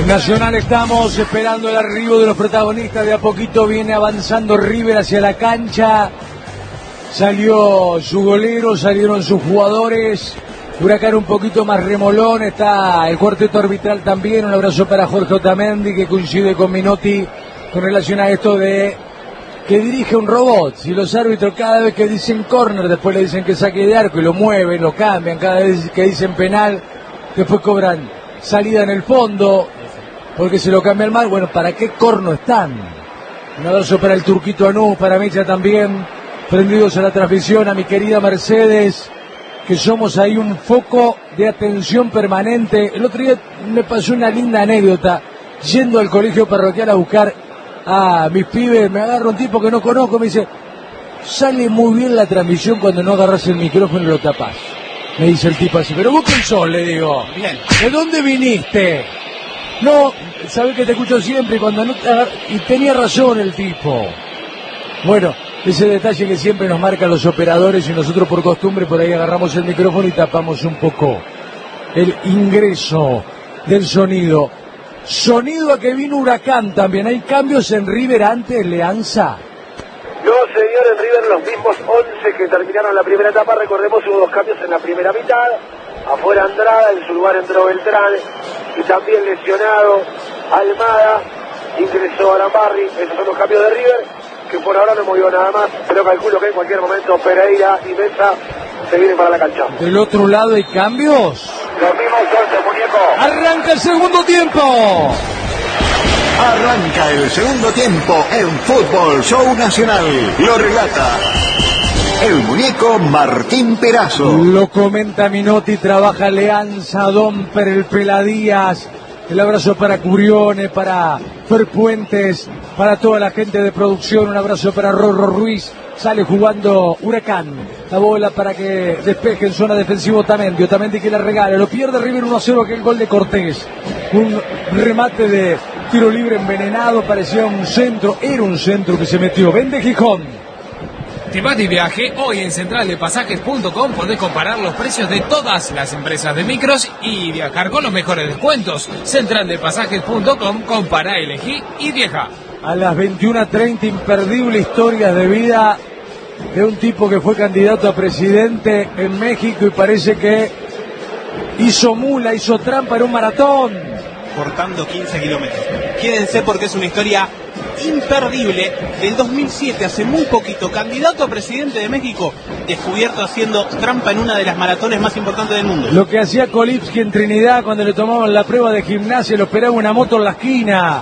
Nacional estamos esperando el arribo de los protagonistas. De a poquito viene avanzando River hacia la cancha. Salió su golero, salieron sus jugadores. Huracán un poquito más remolón. Está el cuarteto arbitral también. Un abrazo para Jorge Otamendi, que coincide con Minotti con relación a esto de que dirige un robot. Si los árbitros cada vez que dicen córner, después le dicen que saque de arco y lo mueven, lo cambian. Cada vez que dicen penal, después cobran salida en el fondo porque se lo cambian mal. Bueno, ¿para qué corno están? Un abrazo para el Turquito Anú, para Mecha también, prendidos a la transmisión, a mi querida Mercedes, que somos ahí un foco de atención permanente. El otro día me pasó una linda anécdota, yendo al colegio parroquial a buscar a mis pibes, me agarra un tipo que no conozco, me dice, sale muy bien la transmisión cuando no agarras el micrófono y lo tapás. Me dice el tipo así, pero vos quién sos, le digo. Bien. ¿De dónde viniste? No, sabés que te escucho siempre cuando no te y tenía razón el tipo. Bueno, ese detalle que siempre nos marcan los operadores y nosotros por costumbre por ahí agarramos el micrófono y tapamos un poco el ingreso del sonido. Sonido a que vino Huracán también. ¿Hay cambios en River ante Leanza? No, señor, en River los mismos 11 que terminaron la primera etapa. Recordemos, hubo 2 cambios en la primera mitad. Afuera Andrada, en su lugar entró Beltrán. Y también lesionado Almada. Ingresó Arambarri. Esos son los cambios de River, que por ahora no movió nada más. Pero calculo que en cualquier momento Pereira y Mesa se vienen para la cancha. ¿Del otro lado hay cambios? Los mismos 11, muñeco. ¡Arranca el segundo tiempo! Arranca el segundo tiempo en Fútbol Show Nacional. Lo relata el muñeco Martín Perazo. Lo comenta Minotti, trabaja Leanza, Domper, el Peladías. El abrazo para Curione, para Fer Puentes, para toda la gente de producción. Un abrazo para Rorro Ruiz. Sale jugando Huracán. La bola para que despeje en zona defensiva Otamendi. Otamendi que la regala. Lo pierde River 1-0, aquel gol de Cortés. Un remate de tiro libre envenenado. Parecía un centro. Era un centro que se metió. Vende Gijón. Te vas de viaje, hoy en centraldepasajes.com podés comparar los precios de todas las empresas de micros y viajar con los mejores descuentos. Centraldepasajes.com, compará, elegí y viaja. A las 21:30, imperdible historia de vida de un tipo que fue candidato a presidente en México y parece que hizo mula, hizo trampa en un maratón. Cortando 15 kilómetros. Quédense porque es una historia imperdible del 2007, hace muy poquito, candidato a presidente de México, descubierto haciendo trampa en una de las maratones más importantes del mundo. Lo que hacía Kolipsky en Trinidad cuando le tomaban la prueba de gimnasia, lo esperaba una moto en la esquina.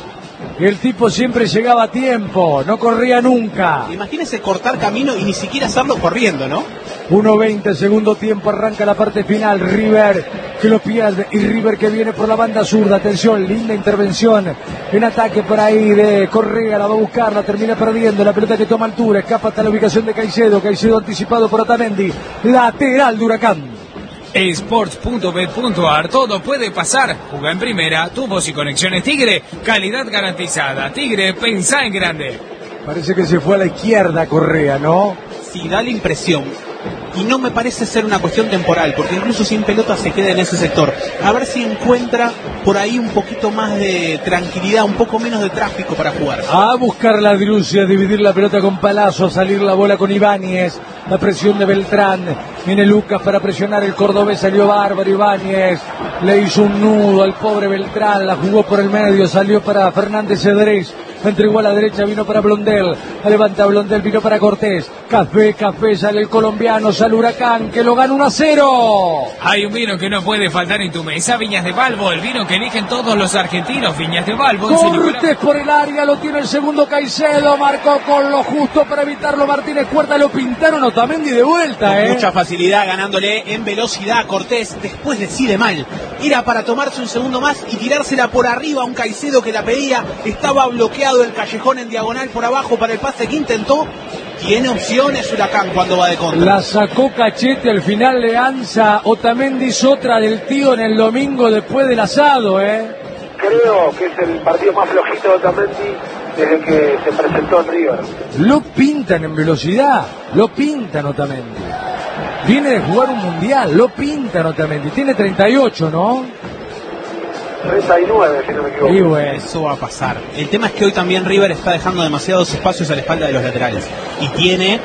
Y el tipo siempre llegaba a tiempo, no corría nunca. Imagínese cortar camino y ni siquiera hacerlo corriendo, ¿no? 1:20, segundo tiempo, arranca la parte final. River que lo pierde y River que viene por la banda zurda. Atención, linda intervención en ataque por ahí de Correa, la va a buscar, la termina perdiendo. La pelota que toma altura, escapa hasta la ubicación de Caicedo. Caicedo anticipado por Otamendi. Lateral de Huracán. Sports.bet.ar, todo puede pasar. Juega en primera, tu voz y conexiones Tigre, calidad garantizada. Tigre, pensá en grande. Parece que se fue a la izquierda Correa, ¿no? Sí, da la impresión. Y no me parece ser una cuestión temporal, porque incluso sin pelota se queda en ese sector. A ver si encuentra por ahí un poquito más de tranquilidad, un poco menos de tráfico para jugar. A buscar la Drusia, dividir la pelota con Palazzo, salir la bola con Ibáñez, la presión de Beltrán. Viene Lucas para presionar, el cordobés salió bárbaro, Ibáñez le hizo un nudo al pobre Beltrán, la jugó por el medio, salió para Fernández Cedrés. Entregó a la derecha, vino para Blondel, levanta Blondel, vino para Cortés, Café, sale el colombiano, sale Huracán, que lo gana 1-0. Hay un vino que no puede faltar en tu mesa, Viñas de Balbo, el vino que eligen todos los argentinos, Viñas de Balbo. Cortés por el área, lo tiene el segundo Caicedo, marcó con lo justo para evitarlo Martínez Cuarta, lo pintaron Otamendi de vuelta, Con mucha facilidad, ganándole en velocidad a Cortés, después decide mal. Era para tomarse un segundo más y tirársela por arriba a un Caicedo que la pedía, estaba bloqueado el callejón en diagonal por abajo para el pase que intentó. Tiene opciones Huracán cuando va de contra. La sacó Cachete al final, Leanza. Otamendi hizo otra del tío en el domingo después del asado, Creo que es el partido más flojito de Otamendi desde que se presentó en River. Lo pintan en velocidad, lo pintan Otamendi. Viene de jugar un mundial, lo pintan Otamendi. Tiene 38, ¿no? 39, si no me equivoco. Y bueno, eso va a pasar. El tema es que hoy también River está dejando demasiados espacios a la espalda de los laterales. Y tiene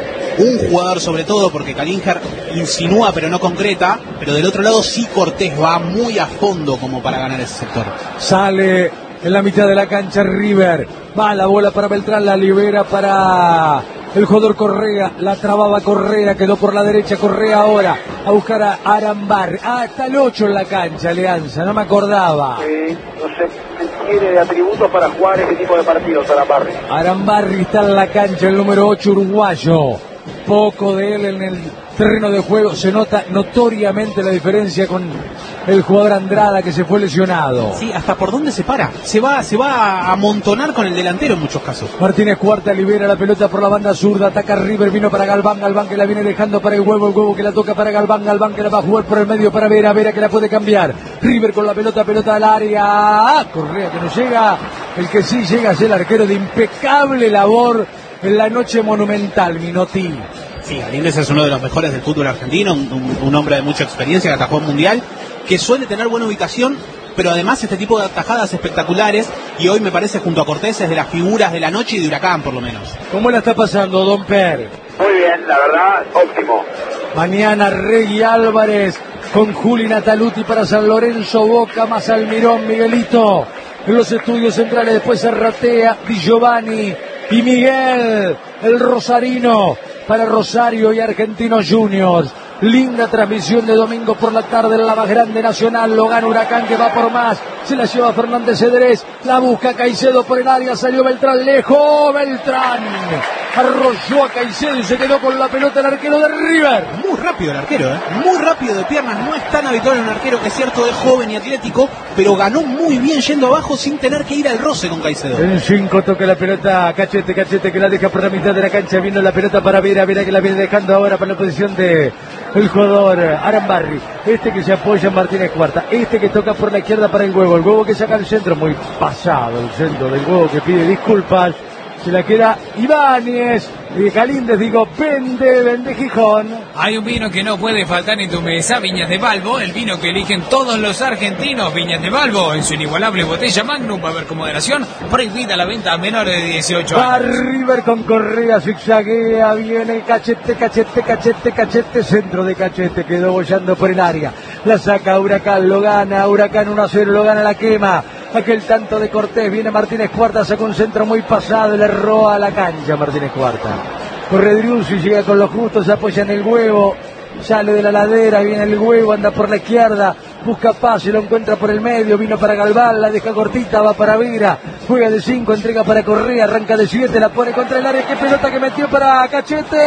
un jugador sobre todo, porque Kalinger insinúa pero no concreta, pero del otro lado sí Cortés va muy a fondo como para ganar ese sector. Sale en la mitad de la cancha River, va la bola para Beltrán, la libera para el jugador Correa, la trababa Correa, quedó por la derecha Correa ahora a buscar a Arambarri. Está el 8 en la cancha, Alianza, no me acordaba. No sé, tiene de atributos para jugar este tipo de partidos Arambarri. Arambarri está en la cancha, el número 8 uruguayo. Poco de él en el terreno de juego, se nota notoriamente la diferencia con el jugador Andrada que se fue lesionado. Sí, hasta por dónde se para, se va a amontonar con el delantero en muchos casos. Martínez Cuarta libera la pelota por la banda zurda, ataca River, vino para Galván, Galván que la viene dejando para el huevo que la toca para Galván, Galván que la va a jugar por el medio para Vera, Vera que la puede cambiar. River con la pelota al área, Correa que no llega, el que sí llega es el arquero de impecable labor en la noche monumental, Minotti. Sí, Galíndez es uno de los mejores del fútbol argentino, un hombre de mucha experiencia que atajó en Mundial, que suele tener buena ubicación, pero además este tipo de atajadas espectaculares, y hoy me parece junto a Cortés es de las figuras de la noche y de Huracán por lo menos. ¿Cómo la está pasando, Don Per? Muy bien, la verdad, óptimo. Mañana Regui Álvarez con Juli Nataluti para San Lorenzo, Boca más Almirón, Miguelito en los estudios centrales, después Arratea, Di Giovanni y Miguel, el rosarino, para Rosario y Argentinos Juniors. Linda transmisión de domingo por la tarde en la más grande nacional. Lo gana Huracán que va por más. Se la lleva Fernández Cedrés. La busca Caicedo por el área. Salió Beltrán lejos. Beltrán arrolló a Caicedo y se quedó con la pelota el arquero de River. Muy rápido el arquero, muy rápido de piernas. No es tan habitual en un arquero que es cierto es joven y atlético, pero ganó muy bien yendo abajo sin tener que ir al roce con Caicedo. En 5 toca la pelota Cachete que la deja por la mitad de la cancha. Vino la pelota para Vera que la viene dejando ahora para la posición de el jugador Arambarri. Este que se apoya en Martínez Cuarta. Este que toca por la izquierda para el huevo que saca el centro. Muy pasado el centro del huevo que pide disculpas. Se la queda Ibáñez. Y Galíndez, vende Gijón. Hay un vino que no puede faltar en tu mesa, Viñas de Balbo, el vino que eligen todos los argentinos. Viñas de Balbo, en su inigualable botella Magnum, va a haber con moderación, prohibida la venta a menores de 18 años. Va River con Correa, zigzaguea, viene Cachete, centro de Cachete, quedó bollando por el área. La saca Huracán, lo gana, Huracán 1-0, lo gana la quema. Aquel tanto de Cortés, viene Martínez Cuarta, saca un centro muy pasado, le erró a la cancha Martínez Cuarta. Corre Driussi, llega con lo justo, se apoya en el huevo, sale de la ladera, viene el huevo, anda por la izquierda, busca pase, lo encuentra por el medio, vino para Galván, la deja cortita, va para Vera, juega de 5, entrega para Correa, arranca de 7, la pone contra el área, qué pelota que metió para Cachete.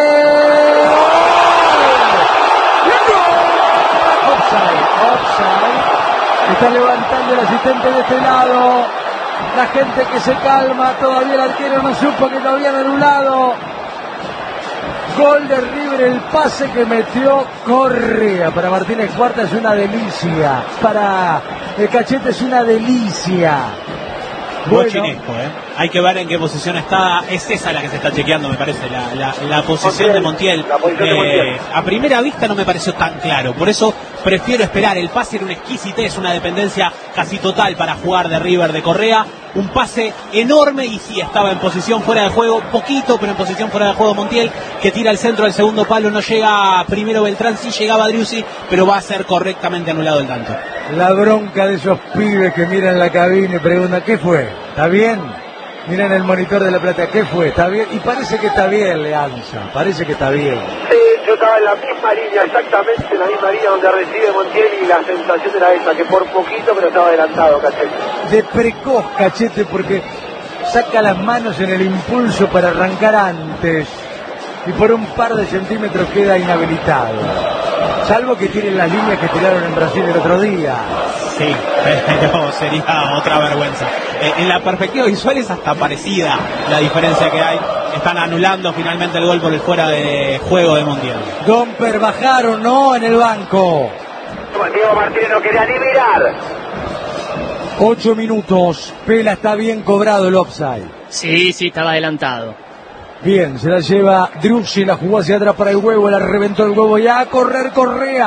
Offside. Está levantando el asistente de este lado. La gente que se calma, todavía el arquero no supo que lo habían anulado. Gol de River, el pase que metió Correa para Martínez Cuarta es una delicia. Para el Cachete es una delicia. Chinesco, Hay que ver en qué posición está. Es esa la que se está chequeando, me parece, la posición de Montiel. A primera vista no me pareció tan claro, por eso prefiero esperar. El pase era una exquisitez, una dependencia casi total para jugar de River de Correa. Un pase enorme y sí estaba en posición fuera de juego, poquito, pero en posición fuera de juego Montiel, que tira el centro del segundo palo. No llega primero Beltrán, sí llegaba Driussi, pero va a ser correctamente anulado el tanto. La bronca de esos pibes que miran la cabina y preguntan, ¿qué fue? ¿Está bien? Miran el monitor de la plata, ¿qué fue? ¿Está bien? Y parece que está bien, Leanza, parece que está bien. Sí, yo estaba en la misma línea, exactamente en la misma línea donde recibe Montiel, y la sensación era esa, que por poquito, pero estaba adelantado Cachete. De precoz Cachete, porque saca las manos en el impulso para arrancar antes y por un par de centímetros queda inhabilitado. Salvo que tienen las líneas que tiraron en Brasil el otro día. Sí, pero sería otra vergüenza. En la perspectiva visual es hasta parecida la diferencia que hay. Están anulando finalmente el gol por el fuera de juego de Montiel. Domper, bajaron, ¿no? En el banco. Diego Martínez no quería ni mirar. 8 minutos. Pela, está bien cobrado el offside. Sí, estaba adelantado. Bien, se la lleva Driussi, la jugó hacia atrás para el huevo, la reventó el huevo y a correr Correa.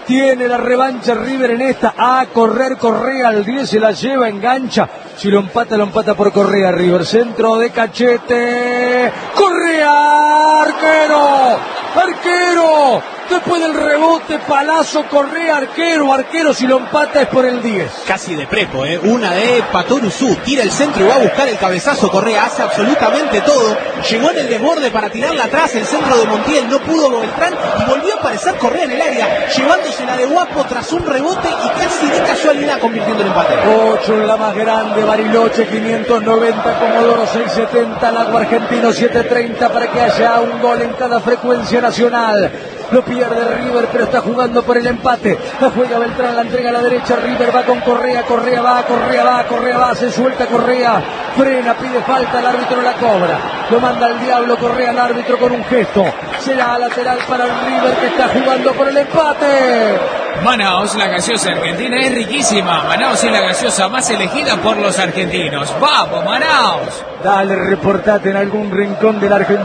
Tiene la revancha River en esta. A correr Correa al 10, se la lleva, engancha. Si lo empata por Correa. River, centro de Cachete. Correa, arquero. Después del rebote, palazo, Correa, arquero. Si lo empata es por el 10. Casi de prepo, una de Patoruzú. Tira el centro y va a buscar el cabezazo. Correa hace absolutamente todo. Llegó en el desborde para tirarla atrás. El centro de Montiel no pudo Beltrán. Y volvió a aparecer Correa en el área, llevándosela de guapo tras un rebote y casi de casualidad convirtiendo el empate. 8 en la más grande, Bariloche 590, Comodoro 670, Lago Argentino 730 para que haya un gol en cada frecuencia nacional. Lo pierde River, pero está jugando por el empate. La juega Beltrán, la entrega a la derecha. River va con Correa va, se suelta Correa, frena, pide falta, el árbitro la cobra. Lo manda al diablo Correa al árbitro con un gesto. Será lateral para el River que está jugando por el empate. Manaos, la gaseosa argentina es riquísima. Manaos es la gaseosa más elegida por los argentinos. ¡Vamos, Manaos! Dale, reportate en algún rincón de la Argentina.